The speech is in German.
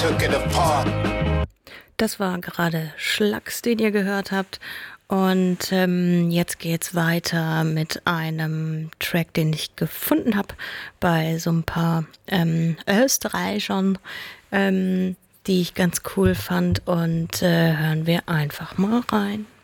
took it apart. Das war gerade Schlags, den ihr gehört habt. Und jetzt geht's weiter mit einem Track, den ich gefunden habe bei so ein paar Österreichern, die ich ganz cool fand. Und hören wir einfach mal rein.